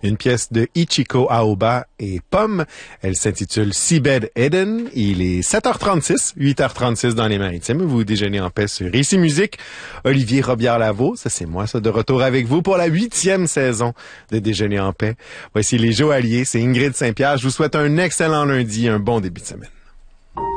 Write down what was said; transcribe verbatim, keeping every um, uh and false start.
une pièce de Ichiko Aoba et Pomme. Elle s'intitule Seabed Eden. Il est sept heures trente-six, huit heures trente-six dans les Maritimes. Vous déjeunez en paix sur Ici Musique. Olivier Robillard-Lavaux, ça c'est moi, ça, de retour avec vous pour la huitième saison de Déjeuner en paix. Voici les Joailliers, c'est Ingrid Saint-Pierre. Je vous souhaite un excellent lundi, un bon début de semaine.